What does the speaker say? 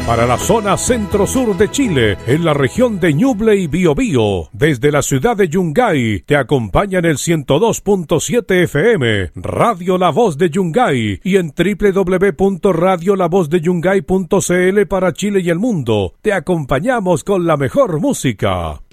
para la zona centro-sur de Chile, en la región de Ñuble y Biobío. Desde la ciudad de Yungay, te acompaña en el 102.7 FM, Radio La Voz de Yungay, y en www.radiolavozdeyungay.cl para Chile y el mundo. Te acompañamos con la mejor música.